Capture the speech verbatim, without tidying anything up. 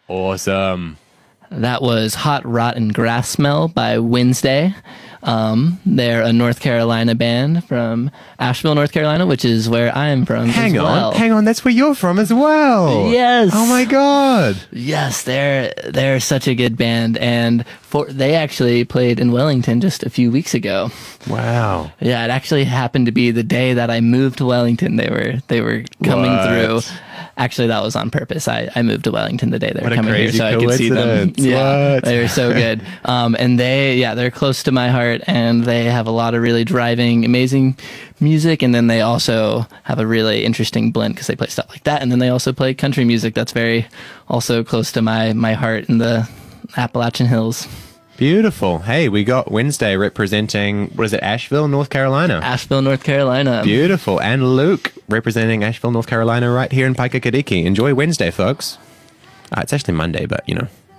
Awesome. That was Hot Rotten Grass Smell by Wednesday. Um, they're a North Carolina band from Asheville, North Carolina, which is where I'm from Hang as on, well. hang on. That's where you're from as well. Yes. Oh my God. Yes, they're they're such a good band, and for they actually played in Wellington just a few weeks ago. Wow. Yeah, it actually happened to be the day that I moved to Wellington. They were they were coming What? through. Actually, that was on purpose. I, I moved to Wellington the day they What were a coming here, crazy so I could see them. coincidence. Yeah, What? they were so good. Um, and they, yeah, they're close to my heart, and they have a lot of really driving, amazing music. And then they also have a really interesting blend because they play stuff like that, and then they also play country music that's very also close to my my heart in the Appalachian Hills. Beautiful. Hey, we got Wednesday representing, what is it, Asheville, North Carolina. Asheville, North Carolina. Beautiful. And Luke representing Asheville, North Carolina right here in Paikakadiki. Enjoy Wednesday, folks. Uh, it's actually Monday, but, you know,